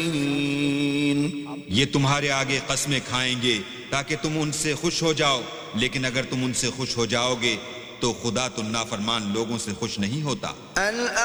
ये तुम्हारे आगे कस्में खाएंगे ताकि तुम उनसे खुश हो जाओ, लेकिन अगर तुम उनसे खुश हो जाओगे तो खुदा तो नाफरमान लोगों से खुश नहीं होता।